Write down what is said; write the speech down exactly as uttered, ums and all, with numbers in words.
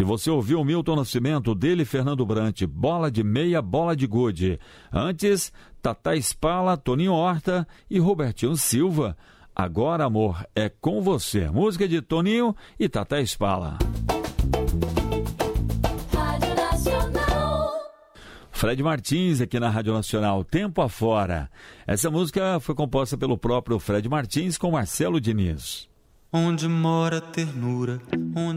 E você ouviu o Milton Nascimento, dele Fernando Brant, Bola de Meia, Bola de Gude. Antes, Tata Spala, Toninho Horta e Robertinho Silva. Agora, Amor, é com você. Música de Toninho e Tata Spala. Rádio Nacional. Fred Martins aqui na Rádio Nacional, Tempo Afora. Essa música foi composta pelo próprio Fred Martins com Marcelo Diniz. Onde mora a ternura, onde